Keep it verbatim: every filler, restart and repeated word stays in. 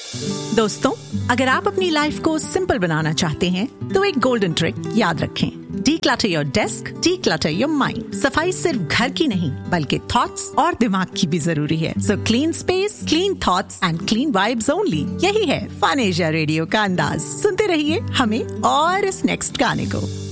दोस्तों, अगर आप अपनी लाइफ को सिंपल बनाना चाहते हैं तो एक गोल्डन ट्रिक याद रखें। Declutter your desk, declutter your mind। सफाई सिर्फ घर की नहीं बल्कि थॉट्स और दिमाग की भी जरूरी है। So clean space, clean thoughts and clean vibes only। यही है फन एशिया रेडियो का अंदाज। सुनते रहिए हमें और इस नेक्स्ट गाने को।